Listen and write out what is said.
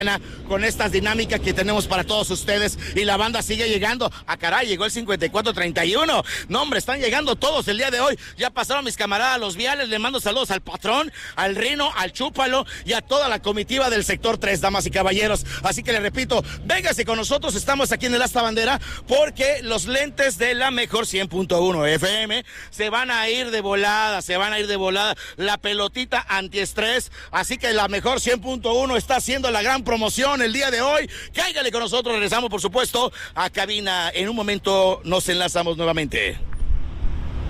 con estas dinámicas que tenemos para todos ustedes y la banda sigue llegando. Caray, llegó el 5431. No, hombre, están llegando todos el día de hoy. Ya pasaron mis camaradas los viales. Le mando saludos al patrón, al Rino, al Chúpalo y a toda la comitiva del sector 3, damas y caballeros. Así que les repito, véngase con nosotros. Estamos aquí en el Asta Bandera porque los lentes de la mejor 100.1 FM se van a ir de volada, la pelotita antiestrés. Así que la mejor 100.1 está haciendo la gran promoción el día de hoy. Cáigale con nosotros, regresamos por supuesto a cabina. En un momento nos enlazamos nuevamente.